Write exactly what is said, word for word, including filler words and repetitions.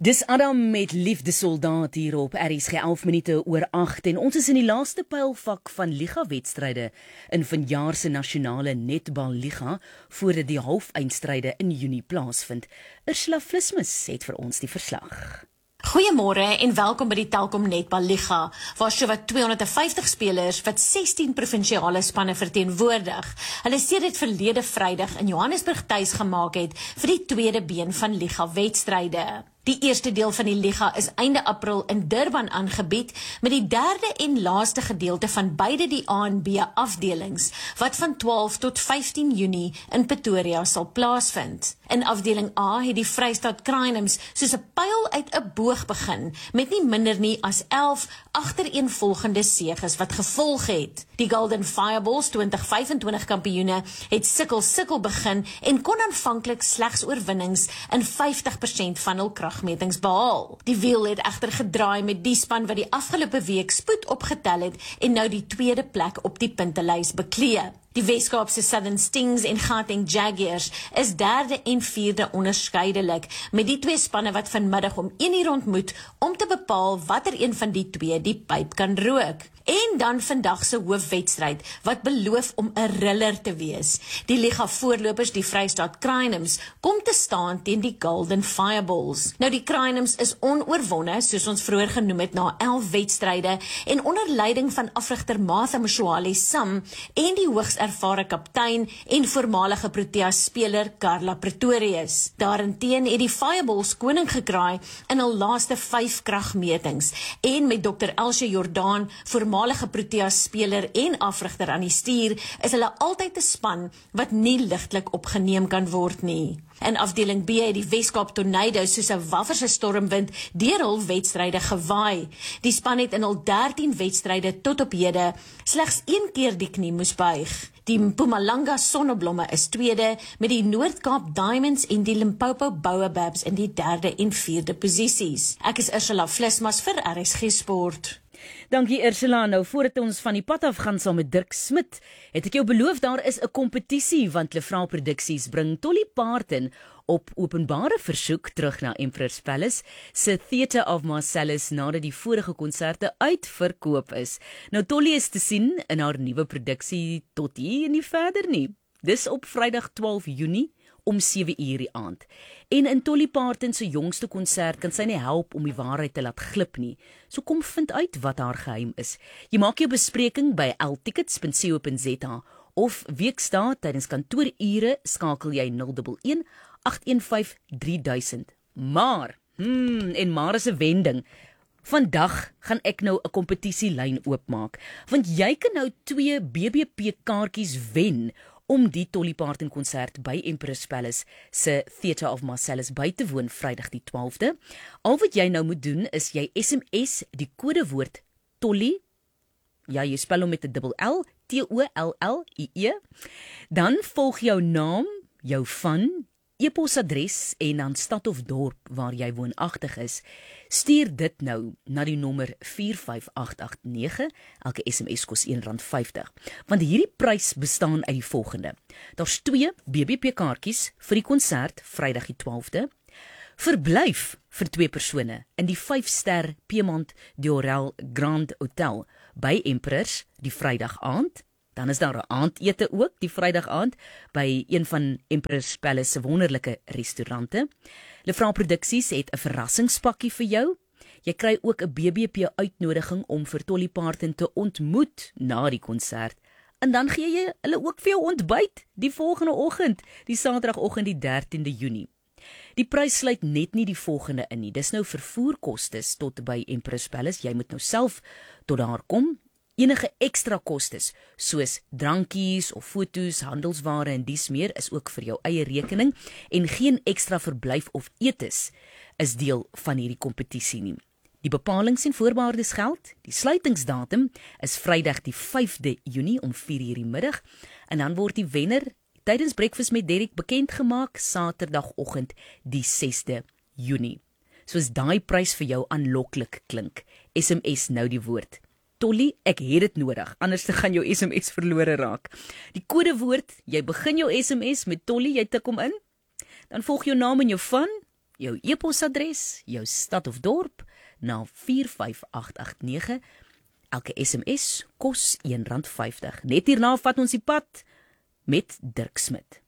Dis Adam met Liefde Soldaat hier op R S G elf minute oor agt en ons is in die laaste pylvak van Liga-wedstryde in vanjaar se nasionale netbal Liga voordat die halfeindstryde in Junie plaasvind. Ursula Vlismus het vir ons die verslag. Goeiemôre en welkom by die Telkom Netbal Liga, waar sowat tweehonderdvyftig spelers wat sestien provinsiale spanne verteenwoordig, hulle sedert verlede Vrydag in Johannesburg tuis gemaak het vir die tweede been van Liga-wedstryde. Die eerste deel van die Liga is einde April in Durban aangebied, met die derde en laaste gedeelte van beide die A en B afdelings, wat van twaalf tot vyftien Junie in Pretoria sal plaasvind. In afdeling A het die Vrystaat Crinums soos 'n pyl uit 'n boog begin, met nie minder nie as elf agtereenvolgende seges wat gevolg het. Die Golden Fireballs twintig vyfentwintig kampioene het sikkel sikkel begin en kon aanvanklik slegs oorwinnings in vyftig persent van hul kragmetings behaal. Die wiel het egter gedraai met die span wat die afgelope week spoed opgetel het en nou die tweede plek op die puntelys beklee. Die Weskaapse Southern Stings en Gauteng Jaguars is derde en vierde onderskeidelik, met die twee spanne wat vanmiddag om een uur ontmoet om te bepaal watter een van die twee die pyp kan rook. En dan vandag se hoofwedstryd, wat beloof om 'n riller te wees. Die Liga voorlopers, die Vrystaat Crinums, kom te staan teen die Golden Fireballs. Nou die Crinums is onoorwonne, soos ons vroeër genoem het, na elf wedstryde, en onder leiding van afrigter Martha Mshwali Sam en die hoogs ervare kaptein en voormalige Proteas speler Carla Pretorius. Daarenteen het die Fireballs koning gekraai in hul laaste vyf kragmetings, en met dokter Elsje Jordaan, voormalige Proteas speler en afrigter aan die stuur, is hulle altyd 'n span wat nie ligtelik opgeneem kan word nie. In afdeling B het die Weskaap Tornadoes soos 'n wafferse stormwind deur hul wedstryde gewaai. Die span het in hul dertien wedstryde tot op hede slegs een keer die knie moes buig. Die Mpumalanga Sonneblomme is tweede, met die Noord-Kaap Diamonds en die Limpopo Baobabs in die derde en vierde posisies. Ek is Ursula Vlismas vir R S G Sport. Dankie Ursula. Nou voordat ons van die pad af gaan saam met Dirk Smit, het ek jou beloof daar is 'n kompetisie, want Lefrau Produksies bring Tolly Parton op openbare versoek terug na Emperor's Palace se Theatre of Marcellus nadat die vorige konserte uitverkoop is. Nou Tolly is te sien in haar nuwe produksie tot hier en nie verder nie. Dis op Vrydag twaalf Junie om sewe uur die aand. En in Tolly Parton se jongste konsert kan sy nie help om die waarheid te laat glip nie. So kom vind uit wat haar geheim is. Jy maak jou bespreking by l tickets punt co punt za of weekdae tydens kantoorure skakel jy nul een een agt een vyf drie duisend. Maar, hmm, en maar is 'n wending. Vandag gaan ek nou 'n kompetisielyn oopmaak, want jy kan nou twee B B P kaartjies wen om die Tolly Parton konsert by Emperor's Palace se Theatre of Marcellus by te woon Vrydag die twaalfde. Al wat jy nou moet doen is jy S M S die kodewoord Tolly, ja, jy spel hom met 'n dubbel L, T O L L I E, dan volg jou naam, jou van, e-posadres en dan stad of dorp waar jy woonagtig is. Stuur dit nou na die nommer vier vyf agt agt nege, elke S M S kos een rand vyftig. Want hierdie prys bestaan uit die volgende. Daar's twee B B P kaartjies vir die konsert Vrydag die twaalfde, verblyf vir twee persone in die vyf ster Piemont Diorel Grand Hotel by Emperors die Vrydag aand. Dan is daar 'n aandete ook die Vrydag aand by een van Emperor's Palace se wonderlike restaurante. Lefrau Produksies het 'n verrassingspakkie vir jou. Jy kry ook 'n B B P uitnodiging om vir Tolly Parton te ontmoet na die konsert. En dan gee jy hulle ook vir jou ontbyt die volgende oggend, die Saterdagoggend die dertiende Junie. Die prys sluit net nie die volgende in nie. Dis nou vervoerkostes tot by Emperor's Palace. Jy moet nou self tot daar kom. Enige ekstra kostes, soos drankies of foto's, handelsware en dies meer, is ook vir jou eie rekening, en geen ekstra verblyf of etes is deel van hierdie kompetisie nie. Die bepalings en voorwaardes geld. Die sluitingsdatum is Vrydag die vyfde Junie om vier uur die middag, en dan word die wenner tydens Breakfast met Derek bekend gemaak Saterdagoggend die sesde Junie. Soos daai prys vir jou aanloklik klink, S M S nou die woord Tolly, ek het dit nodig, anders gaan jou S M S verlore raak. Die kodewoord, jy begin jou S M S met Tolly, jy tik hom in, dan volg jou naam en jou van, jou e-posadres, jou stad of dorp na vier vyf agt agt nege. Elke S M S kos een rand vyftig. Net hierna vat ons die pad met Dirk Smit.